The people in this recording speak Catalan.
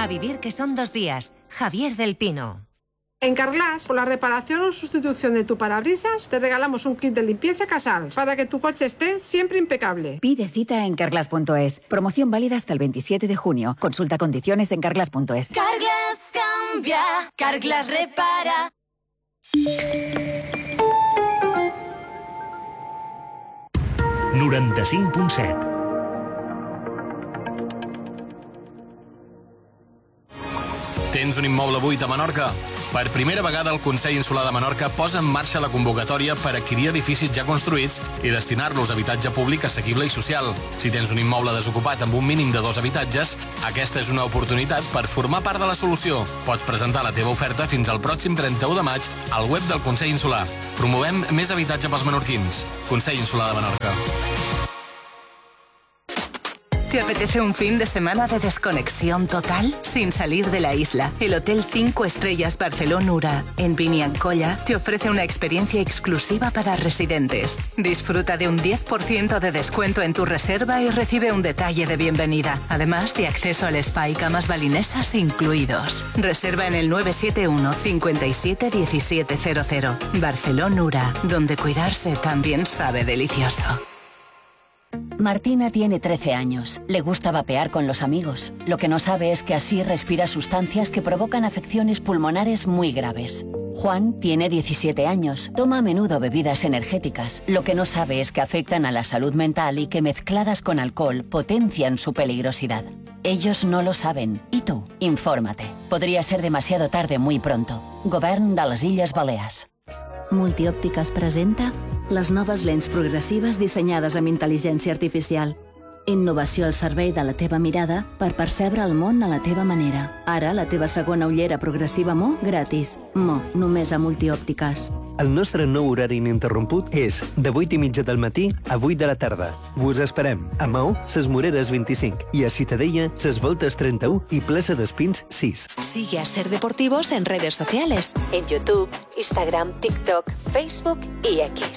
vivir que son 2 días. Javier del Pino. En Carglass, por la reparación o sustitución de tu parabrisas, te regalamos un kit de limpieza Casals para que tu coche esté siempre impecable. Pide cita en carglass.es. Promoción válida hasta el 27 de junio. Consulta condiciones en carglass.es. Carglass cambia, Carglass repara. ...95.7. Tens un immoble buit a Menorca? Per primera vegada el Consell Insular de Menorca posa en marxa la convocatòria per adquirir edificis ja construïts i destinar-los a habitatge públic assequible i social. Si tens un immoble desocupat amb un mínim de 2 habitatges, aquesta és una oportunitat per formar part de la solució. Pots presentar la teva oferta fins al pròxim 31 de maig al web del Consell Insular. Promovem més habitatge pels menorquins. Consell Insular de Menorca. ¿Te apetece un fin de semana de desconexión total? Sin salir de la isla, el Hotel 5 Estrellas Barcelona Ura, en Biniancolla, te ofrece una experiencia exclusiva para residentes. Disfruta de un 10% de descuento en tu reserva y recibe un detalle de bienvenida, además de acceso al spa y camas balinesas incluidos. Reserva en el 971 57 1700. Barcelona Ura, donde cuidarse también sabe delicioso. Martina tiene 13 años. Le gusta vapear con los amigos. Lo que no sabe es que así respira sustancias que provocan afecciones pulmonares muy graves. Juan tiene 17 años. Toma a menudo bebidas energéticas. Lo que no sabe es que afectan a la salud mental y que mezcladas con alcohol potencian su peligrosidad. Ellos no lo saben. ¿Y tú? Infórmate. Podría ser demasiado tarde muy pronto. Govern de les Illes Balears. Multiòptiques presenta les noves lents progressives dissenyades amb intel·ligència artificial. Innovació al servei de la teva mirada per percebre el món a la teva manera. Ara, la teva segona ullera progressiva Mo gratis. Mo, només a Multiòptiques. El nostre nou horari ininterromput és de 8:30 del matí a 8 de la tarda. Vos esperem a Maó, Ses Moreres 25 i a Ciutadella, Ses Voltes 31 i Plaça d'Espins 6. Sigue a Ser Deportivos en redes sociales, en YouTube, Instagram, TikTok, Facebook y X.